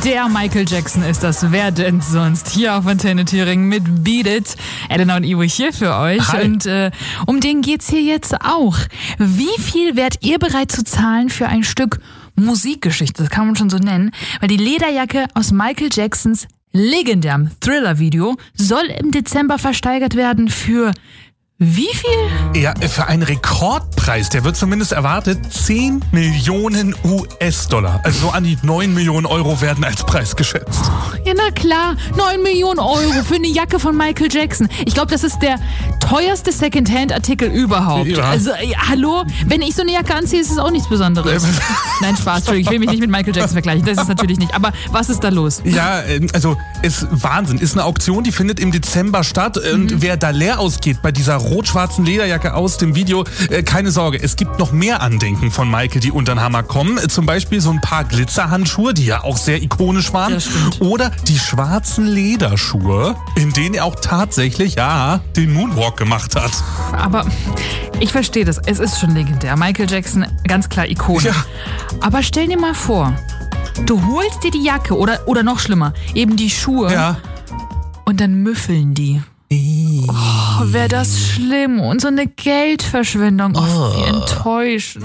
Der Michael Jackson ist das, wer denn sonst? Hier auf Antenne Thüringen mit Beat It. Elena und Ivo hier für euch. Hi. Und um den geht's hier jetzt auch. Wie viel wärt ihr bereit zu zahlen für ein Stück Musikgeschichte? Das kann man schon so nennen. Weil die Lederjacke aus Michael Jacksons legendärem Thriller-Video soll im Dezember versteigert werden für wie viel? Ja, für einen Rekordpreis, der wird zumindest erwartet, 10 Millionen US-Dollar. Also so an die 9 Millionen Euro werden als Preis geschätzt. Ja, na klar, 9 Millionen Euro für eine Jacke von Michael Jackson. Ich glaube, das ist der teuerste Secondhand-Artikel überhaupt. Ja. Also, hallo, wenn ich so eine Jacke anziehe, ist es auch nichts Besonderes. Nein, Spaß, Entschuldigung, ich will mich nicht mit Michael Jackson vergleichen, das ist natürlich nicht. Aber was ist da los? Ja, also ist Wahnsinn. Ist eine Auktion, die findet im Dezember statt. Und wer da leer ausgeht bei dieser rot-schwarzen Lederjacke aus dem Video, keine Sorge, es gibt noch mehr Andenken von Michael, die unter den Hammer kommen. Zum Beispiel so ein paar Glitzerhandschuhe, die ja auch sehr ikonisch waren. Das stimmt. Oder die schwarzen Lederschuhe, in denen er auch tatsächlich, ja, den Moonwalk gemacht hat. Aber ich verstehe das, es ist schon legendär. Michael Jackson, ganz klar Ikone. Ja. Aber stell dir mal vor, du holst dir die Jacke oder noch schlimmer, eben die Schuhe Ja. und dann müffeln die. Oh, wäre das schlimm und so eine Geldverschwendung. Oh, wie enttäuschend.